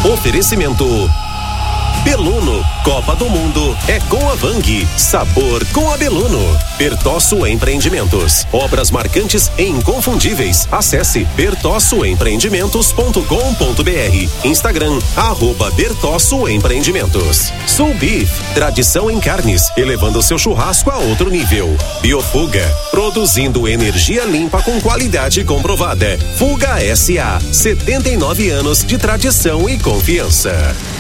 Oferecimento Beluno, Copa do Mundo é com a Vang, sabor com a Beluno. Bertosso Empreendimentos, obras marcantes e inconfundíveis. Acesse bertossoempreendimentos.com.br. Instagram, @Bertosso Empreendimentos. Sul Beef, tradição em carnes, elevando seu churrasco a outro nível. Biofuga, produzindo energia limpa com qualidade comprovada. Fuga SA, 79 anos de tradição e confiança.